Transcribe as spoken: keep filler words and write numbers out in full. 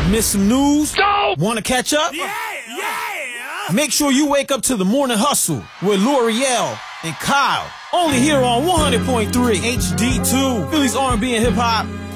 Miss some news? No! Want to catch up? Yeah, yeah! Make sure you wake up to the Morning Hustle with L'Oreal and Kyle. Only here on one hundred point three H D two, Philly's R and B and hip hop.